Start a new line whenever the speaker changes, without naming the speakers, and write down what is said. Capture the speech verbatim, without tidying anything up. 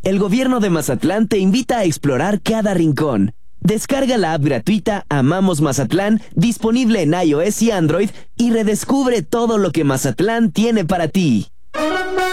el gobierno de Mazatlán te invita a explorar cada rincón. Descarga la app gratuita Amamos Mazatlán, disponible en iOS y Android, y redescubre todo lo que Mazatlán tiene para ti.